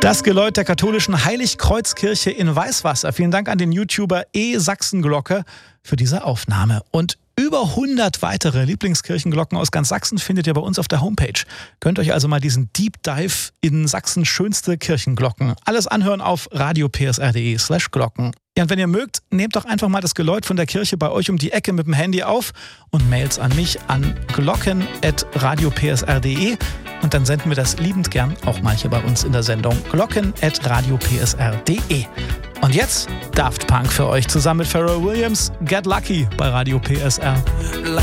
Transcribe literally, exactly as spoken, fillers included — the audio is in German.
Das Geläut der katholischen Heiligkreuzkirche in Weißwasser. Vielen Dank an den YouTuber E. Sachsenglocke für diese Aufnahme. Und über hundert weitere Lieblingskirchenglocken aus ganz Sachsen findet ihr bei uns auf der Homepage. Könnt euch also mal diesen Deep Dive in Sachsens schönste Kirchenglocken alles anhören auf radiopsr.de slash Glocken. Ja, und wenn ihr mögt, nehmt doch einfach mal das Geläut von der Kirche bei euch um die Ecke mit dem Handy auf und mailt's an mich an glocken at radiopsr.de und dann senden wir das liebend gern auch mal hier bei uns in der Sendung. glocken at radiopsr.de. Und jetzt Daft Punk für euch zusammen mit Pharrell Williams, Get Lucky bei Radio P S R.